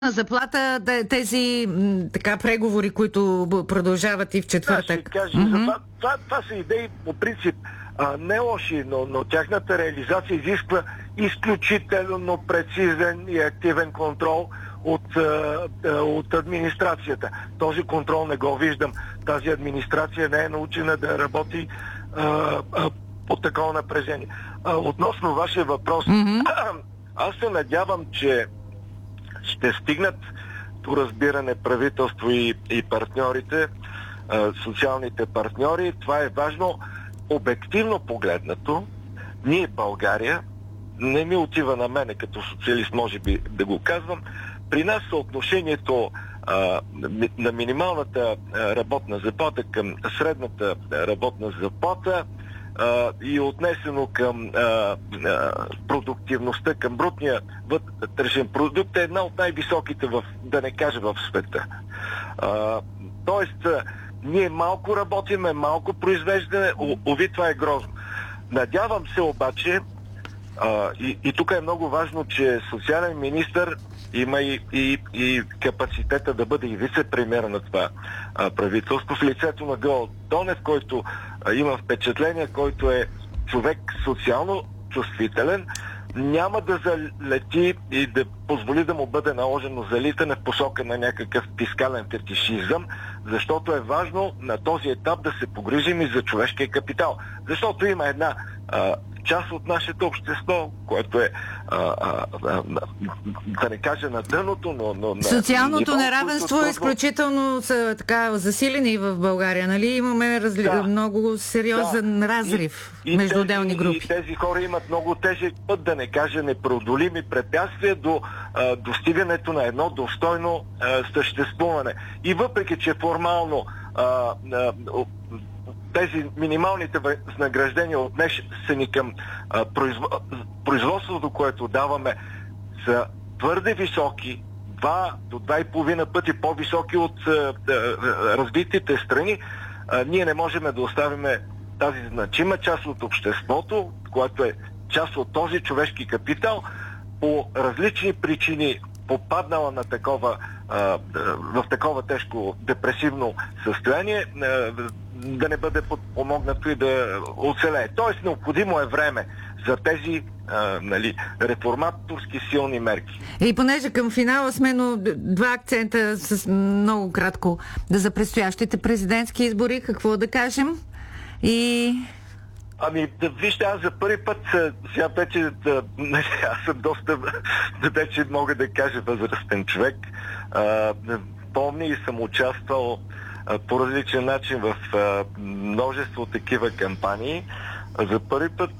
заплата тези така преговори, които продължават и в четвъртък? Ще кажа, това са идеи по принцип не лоши, но тяхната реализация изисква изключително прецизен и активен контрол от администрацията. Този контрол не го виждам. Тази администрация не е научена да работи по такова напрежение. Относно вашия въпрос, аз се надявам, че ще стигнат до разбиране правителство и партньорите, социалните партньори. Това е важно. Обективно погледнато, ние България, не ми отива на мене като социалист, може би да го казвам, при нас съотношението на минималната работна заплата към средната работна заплата и отнесено към продуктивността, към брутния вътрешен продукт е една от най-високите, да не кажа в света. Тоест, ние малко работиме, малко произвеждаме, ови това е грозно. Надявам се обаче, и тук е много важно, че социален министър има и капацитета да бъде и вице-премиер на това правителство в лицето на Гълъб Донев, който има впечатление, който е човек социално чувствителен, няма да залети и да позволи да му бъде наложено залитане в посока на някакъв фискален фетишизъм, защото е важно на този етап да се погрижим и за човешкия капитал. Защото има една част от нашето общество, което е да не кажа на дъното, но социалното неравенство е изключително така засилени в България, нали? Имаме много сериозен разрив между отделни групи. И тези хора имат много тежък път, да не кажа непреодолими препятствия до достигането на едно достойно съществуване. И въпреки, че формално тези минималните възнаграждения отнесени към производството, което даваме, са твърде високи, 2 до 2,5 пъти по-високи от развитите страни, ние не можем да оставим тази значима част от обществото, която е част от този човешки капитал, по различни причини попаднала на в такова тежко депресивно състояние, да не бъде подпомогнато и да оцелее. Тоест необходимо е време за тези реформаторски силни мерки. И понеже към финала сме, но 2 акцента с много кратко за предстоящите президентски избори, какво да кажем? Вижте, аз за първи път, сега вече, аз съм доста, вече мога да кажа възрастен човек, помня и съм участвал по различен начин в множество такива кампании. За първи път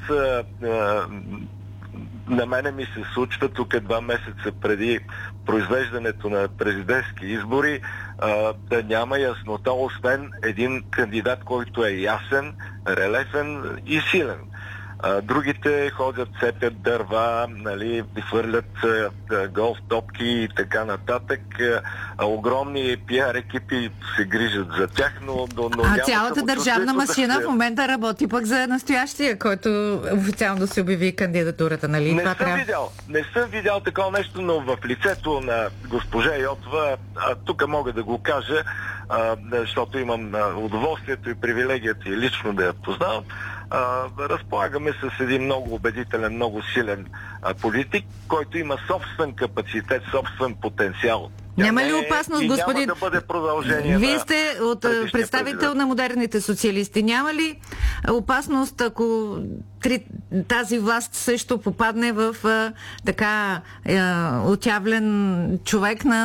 на мене ми се случва тук 2 месеца преди произвеждането на президентски избори да няма яснота, освен един кандидат, който е ясен, релефен и силен. Другите ходят, цепят дърва, хвърлят голф топки и така нататък. Огромни пиар екипи се грижат за тях, но цялата държавна машина в момента работи пък за настоящия, който официално се обяви кандидатурата, нали? Не съм видял такова нещо, но в лицето на госпожа Йотова, тук мога да го кажа, защото имам удоволствието и привилегията и лично да я познавам, разполагаме с един много убедителен, много силен политик, който има собствен капацитет, собствен потенциал. Няма ли опасност, господин? Няма да бъде продължение. Вие сте от представител на модерните социалисти. Няма ли опасност, ако тази власт също попадне в така отявлен човек на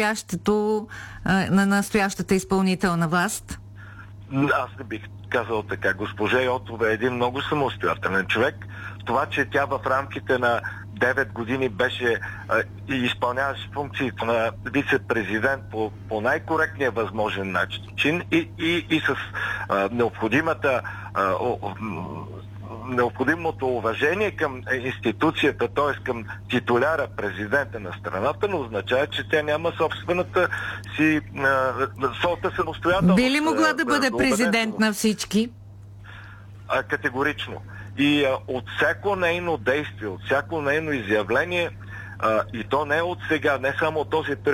настоящата изпълнителна власт? Аз не бих казал така. Госпожа Йотова е един много самостоятелен човек. Това, че тя в рамките на 9 години беше и изпълняваше функциите на вице-президент по най-коректния възможен начин и с необходимото уважение към институцията, т.е. към титуляра, президента на страната, но означава, че тя няма собствената си самостоятелност. Би ли могла да бъде президент на всички? Категорично. И от всяко нейно действие, от всяко нейно изявление, и то не от сега, не само от този период,